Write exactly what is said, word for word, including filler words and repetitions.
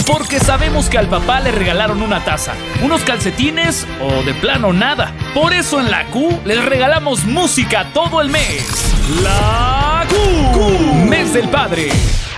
Porque sabemos que al papá le regalaron una taza, unos calcetines o de plano nada. Por eso en la Q les regalamos música todo el mes. La Q, Q. Mes del Padre.